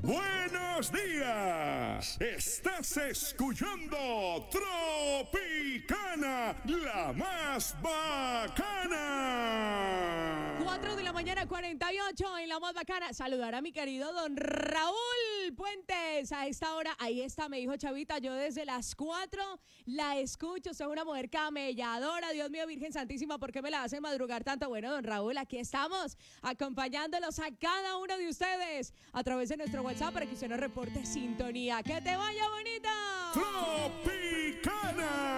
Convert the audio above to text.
Buenos días. Estás escuchando Tropicana, la más bacana. 4 de la mañana, 48 en la más bacana. Saludar a mi querido don Raúl Puentes a esta hora. Ahí está, me dijo Chavita, yo desde las 4 la escucho. Soy una mujer camelladora. Dios mío, Virgen Santísima, ¿por qué me la hacen madrugar tanto? Bueno, don Raúl, aquí estamos acompañándolos a cada uno de ustedes a través de nuestro WhatsApp para que usted nos reporte sintonía. ¡Que te vaya bonita! Tropicana.